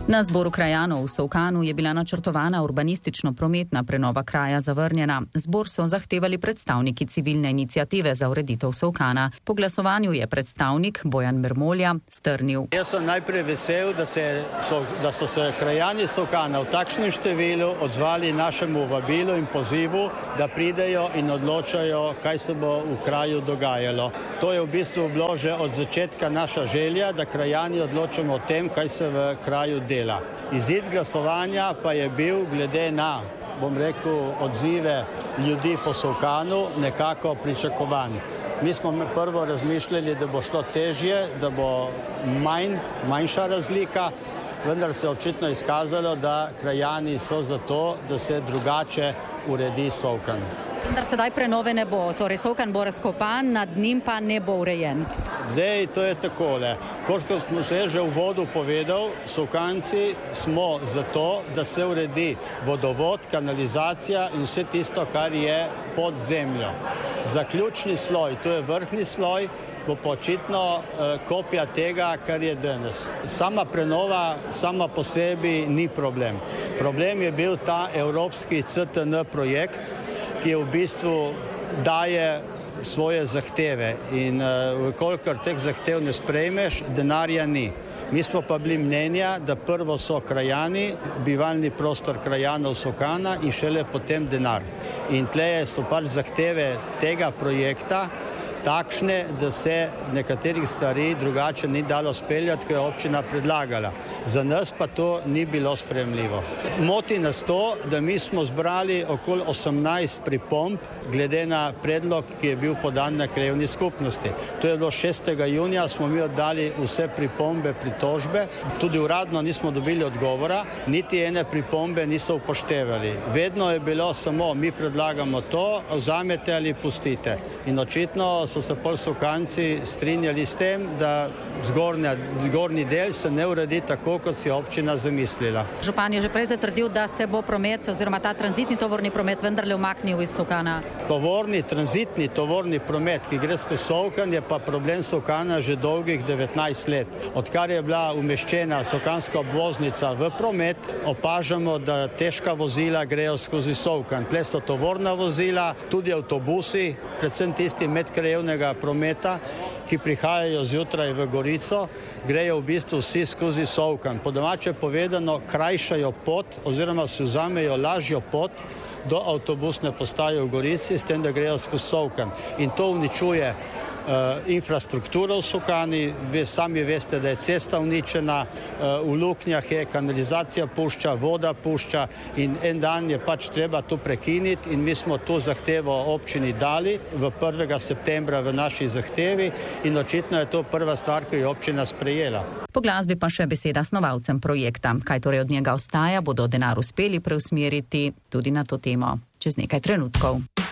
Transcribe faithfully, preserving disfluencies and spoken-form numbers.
Na zboru krajanov v Solkanu je bila načrtovana urbanistično-prometna prenova kraja zavrnjena. Zbor so zahtevali predstavniki civilne iniciative za ureditev Solkana. Po glasovanju je predstavnik Bojan Mermolja strnil. Jaz sem najprej vesel, da, se, so, da so se krajani Solkana v takšnem številu odzvali našemu vabilu in pozivu, da pridejo in odločajo, kaj se bo v kraju dogajalo. To je v bistvu bilo že od začetka naša želja, da krajani odločamo o tem, kaj se v kraju dela. Izid glasovanja pa je bil glede na, bom rekel, odzive ljudi po Solkanu nekako pričakovan. Mi smo prvo razmišljali, da bo šlo težje, da bo manj, manjša razlika, vendar se je očitno izkazalo, da krajani so za to, da se drugače uredi Solkan. Vendar sedaj prenove ne bo, torej Solkan bo razkopan, nad njim pa ne bo urejen. Dej, to je takole. Kot smo se že v vodu povedal, Solkanci smo za to, da se uredi vodovod, kanalizacija in vse tisto, kar je pod zemljo. Zaključni sloj, to je vrhni sloj, bo počitno eh, kopija tega, kar je danes. Sama prenova, sama po sebi ni problem. Problem je bil ta evropski C T N projekt, ki v bistvu daje svoje zahteve in uh, kolikor teh zahtev ne sprejmeš, denarja ni. Mi smo pa bili mnenja, da prvo so krajani, bivalni prostor krajanov Solkana in šele potem denar. In tle so pač zahteve tega projekta takšne, da se nekaterih stvari drugače ni dalo speljati, ko je občina predlagala. Za nas pa to ni bilo sprejemljivo. Moti nas to, da mi smo zbrali okoli osemnajst pripomb glede na predlog, ki je bil podan na krajevni skupnosti. To je bilo šestega junija, smo mi oddali vse pripombe, pritožbe. Tudi uradno nismo dobili odgovora, niti ene pripombe niso upoštevali. Vedno je bilo samo, mi predlagamo to, vzamete ali pustite. In očitno so se pol Solkanci strinjali s tem, da zgornja, zgornji del se ne uredi tako, kot si je občina zamislila. Župan je že prej zatrdil, da se bo promet oziroma ta tranzitni tovorni promet vendarle umaknil iz Solkana. Tovorni, tranzitni tovorni promet, ki gre skozi Solkan, je pa problem Solkana že dolgih devetnajst let. Odkar je bila umeščena solkanska obvoznica v promet, opažamo, da težka vozila grejo skozi Solkan. Tle so tovorna vozila, tudi avtobusi, predvsem tisti medkrajevnega prometa, ki prihajajo zjutraj v Gorico, grejo v bistvu vsi skozi Solkan. Po domače povedano, krajšajo pot oziroma si vzamejo lažjo pot do avtobusne postaje v Gorici, s tem, da grejo skozi Solkan. In to uničuje uh, infrastrukturo v Solkani. Vi sami veste, da je cesta uničena, uh, v luknjah je kanalizacija pušča, voda pušča in en dan je pač treba to prekiniti in mi smo to zahtevo občini dali v prvega septembra v naši zahtevi in očitno je to prva stvar, ki je občina sprejela. Po glasbi pa še beseda snovalcem projekta. Kaj torej od njega ostaja, bodo denar uspeli preusmeriti tudi na to temo čez nekaj trenutkov.